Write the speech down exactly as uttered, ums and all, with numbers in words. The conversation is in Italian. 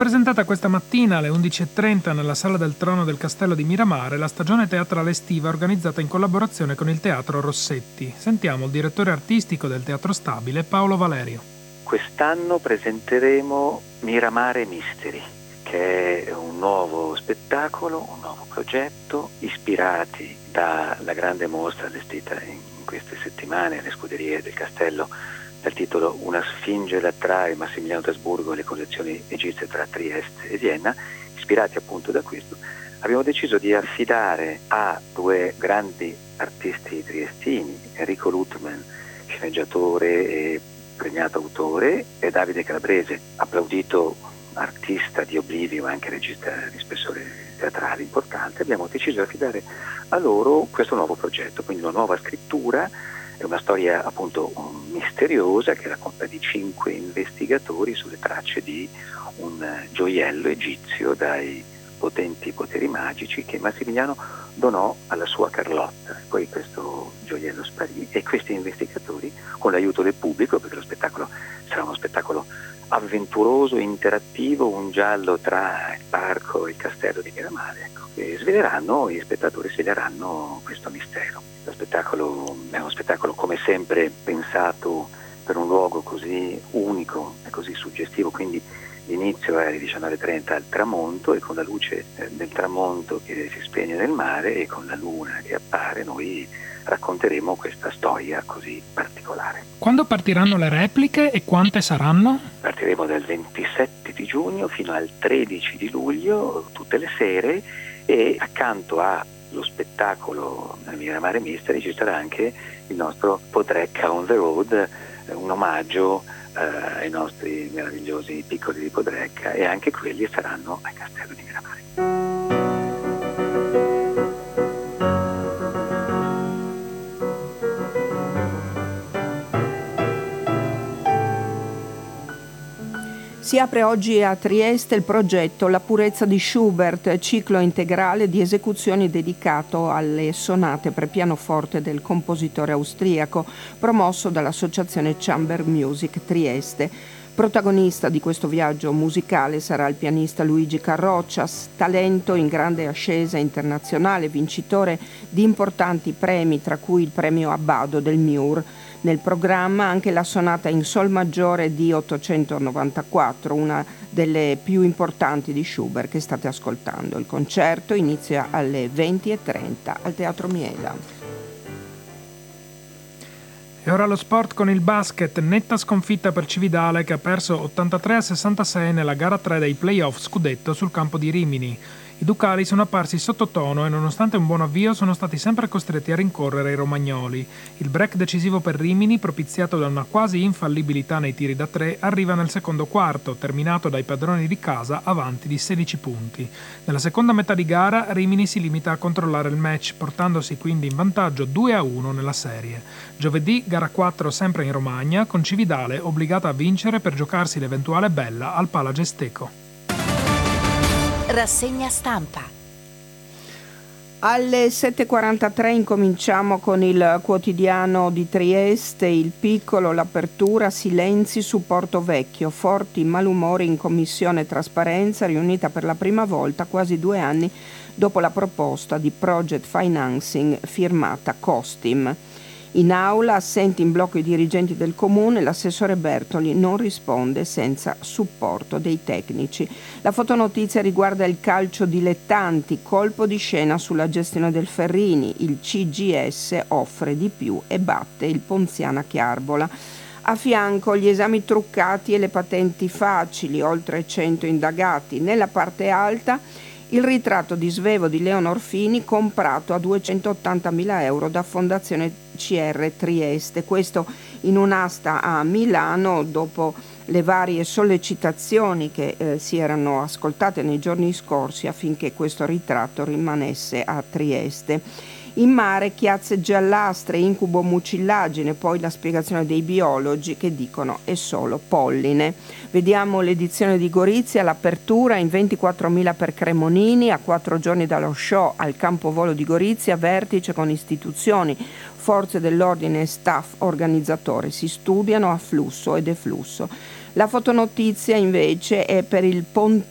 Presentata questa mattina alle undici e trenta nella Sala del Trono del Castello di Miramare la stagione teatrale estiva organizzata in collaborazione con il Teatro Rossetti. Sentiamo il direttore artistico del Teatro Stabile, Paolo Valerio. Quest'anno presenteremo Miramare Mystery, che è un nuovo spettacolo, un nuovo progetto, ispirati dalla grande mostra allestita in queste settimane alle scuderie del Castello dal titolo Una sfinge la trae Massimiliano d'Asburgo e le collezioni egizie tra Trieste e Vienna. Ispirati appunto da questo, abbiamo deciso di affidare a due grandi artisti triestini, Enrico Lutman, sceneggiatore e premiato autore, e Davide Calabrese, applaudito artista di oblivio, anche regista di spessore teatrale importante. Abbiamo deciso di affidare a loro questo nuovo progetto, quindi una nuova scrittura. È una storia appunto misteriosa che racconta di cinque investigatori sulle tracce di un gioiello egizio dai potenti poteri magici che Massimiliano donò alla sua Carlotta. Poi questo gioiello sparì e questi investigatori, con l'aiuto del pubblico, perché lo spettacolo sarà uno spettacolo avventuroso, interattivo, un giallo tra il parco e il castello di Miramare, ecco, e sveleranno, gli spettatori sveleranno questo mistero. Lo spettacolo è uno spettacolo come sempre pensato per un luogo così unico e così suggestivo, quindi l'inizio è alle diciannove e trenta al tramonto, e con la luce del tramonto che si spegne nel mare e con la luna che appare noi racconteremo questa storia così particolare. Quando partiranno le repliche e quante saranno? Partiremo dal ventisette di giugno fino al tredici di luglio, tutte le sere, e accanto allo spettacolo Miramare Mystery ci sarà anche il nostro Podrecca on the Road, un omaggio eh, ai nostri meravigliosi piccoli di Podrecca, e anche quelli saranno al Castello di Miramare. Si apre oggi a Trieste il progetto La purezza di Schubert, ciclo integrale di esecuzioni dedicato alle sonate per pianoforte del compositore austriaco, promosso dall'associazione Chamber Music Trieste. Protagonista di questo viaggio musicale sarà il pianista Luigi Carroccias, talento in grande ascesa internazionale, vincitore di importanti premi, tra cui il premio Abbado del M I U R. Nel programma anche la sonata in sol maggiore D ottocentonovantaquattro, una delle più importanti di Schubert che state ascoltando. Il concerto inizia alle venti e trenta al Teatro Miela. E ora lo sport con il basket, netta sconfitta per Cividale che ha perso ottantatré a sessantasei nella gara tre dei playoff scudetto sul campo di Rimini. I Ducali sono apparsi sottotono e nonostante un buon avvio sono stati sempre costretti a rincorrere i romagnoli. Il break decisivo per Rimini, propiziato da una quasi infallibilità nei tiri da tre, arriva nel secondo quarto, terminato dai padroni di casa avanti di sedici punti. Nella seconda metà di gara Rimini si limita a controllare il match, portandosi quindi in vantaggio due a uno nella serie. Giovedì gara quattro sempre in Romagna, con Cividale obbligata a vincere per giocarsi l'eventuale bella al Pala Gesteco. Rassegna stampa. Alle sette e quarantatré incominciamo con il quotidiano di Trieste, Il Piccolo, l'apertura, silenzi su Porto Vecchio, forti malumori in commissione trasparenza riunita per la prima volta quasi due anni dopo la proposta di project financing firmata Costim. In aula, assenti in blocco i dirigenti del comune, l'assessore Bertoli non risponde senza supporto dei tecnici. La fotonotizia riguarda il calcio dilettanti, colpo di scena sulla gestione del Ferrini, il C G S offre di più e batte il Ponziana Chiarbola. A fianco gli esami truccati e le patenti facili, oltre cento indagati. Nella parte alta il ritratto di Svevo di Leonor Fini comprato a duecentottantamila euro da Fondazione C R Trieste, questo in un'asta a Milano dopo le varie sollecitazioni che eh, si erano ascoltate nei giorni scorsi affinché questo ritratto rimanesse a Trieste. In mare chiazze giallastre, incubo mucillagine, poi la spiegazione dei biologi che dicono è solo polline. Vediamo l'edizione di Gorizia, l'apertura in ventiquattromila per Cremonini, a quattro giorni dallo show al campo volo di Gorizia, vertice con istituzioni, forze dell'ordine e staff organizzatore, si studiano a flusso e deflusso. La fotonotizia invece è per il ponte